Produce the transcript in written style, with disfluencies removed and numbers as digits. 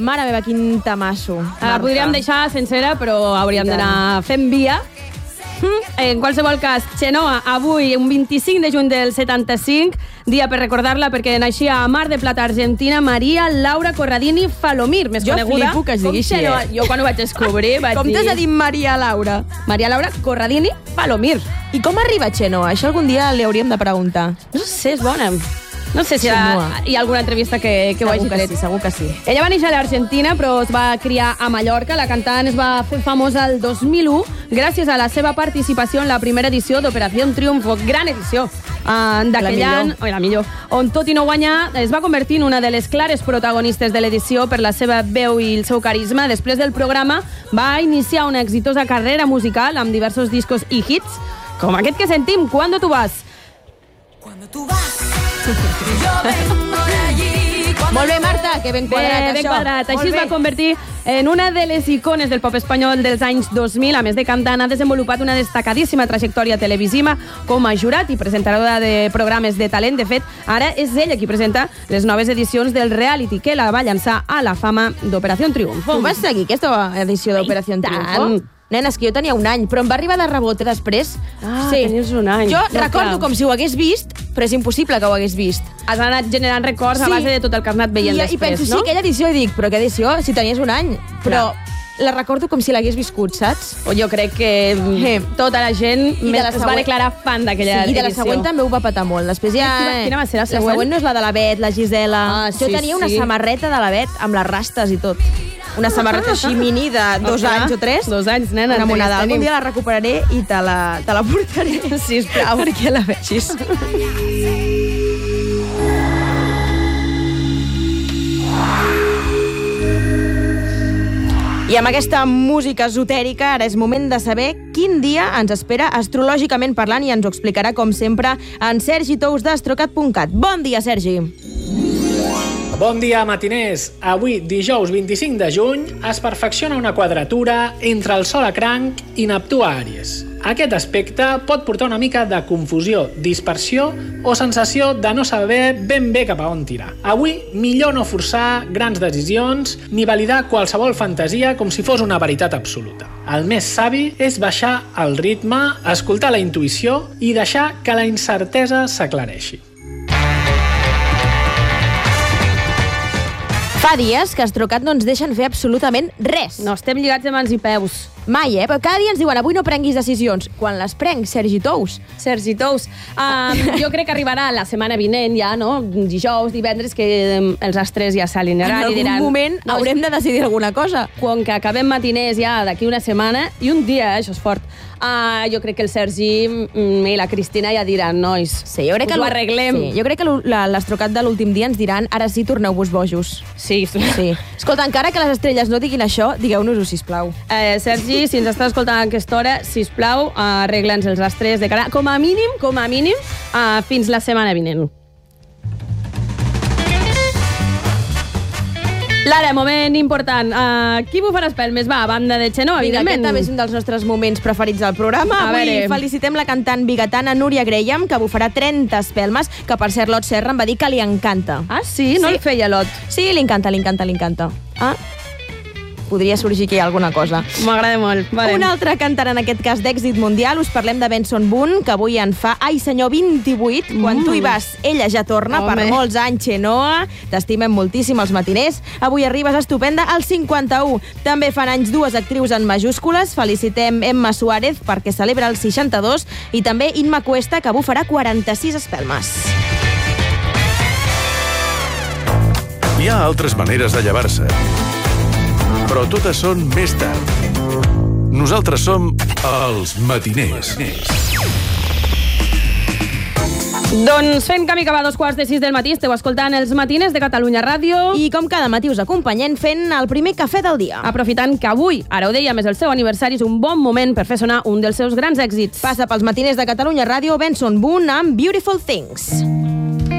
Mare meva, quin tamasso. La podríem deixar sencera, però hauríem d'anar fent via. En qualsevol cas, Chenoa, avui, un 25 de juny del 75, dia per recordar-la perquè naixia a Mar de Plata, Argentina, Maria Laura Corradini Falomir, més coneguda flipo que es digui així, Chenoa. Jo quan ho vaig descobrir vaig Com dir... t'has de dir Maria Laura? Maria Laura Corradini Falomir. I com arriba Chenoa? Això algun dia li hauríem de preguntar. No sé, és bona. No sé si hi ha alguna entrevista que ho hagi tret. Segur que sí. Ella va néixer a l'Argentina, però es va criar a Mallorca. La cantant es va fer famosa el 2001 gràcies a la seva participació en la primera edició d'Operació Triunfo. Gran edició d'aquell any, la millor, on tot i no guanyar, es va convertir en una de les clares protagonistes de l'edició per la seva veu i el seu carisma. Després del programa va iniciar una exitosa carrera musical amb diversos discos i hits, com aquest que sentim, Cuando tú vas. Cuando tú vas. Molt bé, Marta, que ben quadrat, ben quadrat. Així es va convertir en una de les icones del pop espanyol dels anys 2000. A més de cantant, ha desenvolupat una destacadíssima trajectòria televisiva com a jurat i presentadora de programes de talent. De fet, ara és ella qui presenta les noves edicions del reality que la va llançar a la fama d'Operació Triunfo. Tu vas seguir aquesta edició d'Operació Triunfo? Nena, és que jo tenia un any, però em va arribar de rebote després. Tenies un any. Jo recordo com si ho hagués vist, però és impossible que ho hagués vist. Has anat generant records a base de tot el que has anat veient després, I penso, no? sí, aquella edició, i dic, però què edició? Si tenies un any. Però la recordo com si l'hagués viscut, saps? Jo crec que tota la gent es va declarar fan d'aquella edició. I de la següent també ho va patar molt. Després ja... Quina va ser la següent? La següent no és la de la Bet, la Gisela. Jo tenia una samarreta de la Bet amb les rastes i tot. Una samarreta així mini de 2 anys o 3. 2 anys, nena. Una monada. Algun dia la recuperaré i te la portaré. Sisplau. Perquè la vegis. I amb aquesta música esotèrica ara és moment de saber quin dia ens espera astrològicament parlant i ens ho explicarà, com sempre, en Sergi Tous d'Astrocat.cat. Bon dia, Sergi. Bon dia, matiners. Avui, dijous 25 de juny, es perfecciona una quadratura entre el Sol a Cranc i Neptú a Àries. Aquest aspecte pot portar una mica de confusió, dispersió o sensació de no saber ben bé cap a on tirar. Avui, millor no forçar grans decisions ni validar qualsevol fantasia com si fos una veritat absoluta. El més savi és baixar el ritme, escoltar la intuïció i deixar que la incertesa s'aclareixi. Fa dies que Astrocat no ens deixen fer absolutament res. No, estem lligats de mans i peus. Mai, però cada dia ens diuen avui no prenguis decisions. Quan les prenc, Sergi Tous. Sergi Tous. Jo crec que arribarà la setmana vinent ja, no? Dijous, divendres, que els astres ja s'alinearan i diran... En algun moment haurem de decidir alguna cosa. Quan que acabem matiners ja d'aquí una setmana, i un dia, això és fort, jo crec que el Sergi i la Cristina ja diran, nois, sí, jo crec que ho arreglem. Sí, jo crec que l'Astrocat de l'últim dia ens diran, ara sí, torneu-vos bojos. Sí. Escolta, encara que les estrelles no diguin això, digueu-nos-ho, sisplau. Sergi, si ens estàs escoltant a aquesta hora, sisplau, arregla'ns els astres de cara, com a mínim, fins la setmana vinent. Lara, moment important. Qui bufarà espelmes? Va, a banda de Chenoa, evidentment. Aquest també és un dels nostres moments preferits del programa. Avui felicitem la cantant bigatana Núria Graham, que bufarà 30 espelmes, que per cert Lot Serra em va dir que li encanta. Ah, sí? No el feia, Lot? Sí, li encanta. Podria sorgir aquí alguna cosa. M'agrada molt. Vale. Un altre cantant, en aquest cas d'èxit mundial, us parlem de Benson Boone, que avui en fa, ai senyor, 28. Quan tu hi vas, ella ja torna. Per molts anys, Chenoa. T'estimem moltíssim els matiners. Avui arribes estupenda als 51. També fan anys 2 actrius en majúscules. Felicitem Emma Suárez perquè celebra els 62 i també Inma Cuesta, que bufarà 46 espelmes. Hi ha altres maneres de llevar-se, però totes són més tard. Nosaltres som els matiners. Doncs fent camí cap a 2:45 del matí, esteu escoltant els matiners de Catalunya Ràdio. I com cada matí us acompanyem fent el primer cafè del dia. Aprofitant que avui, ara ho dèiem, és el seu aniversari, és un bon moment per fer sonar un dels seus grans èxits. Passa pels matiners de Catalunya Ràdio Benson Boone amb Beautiful Things.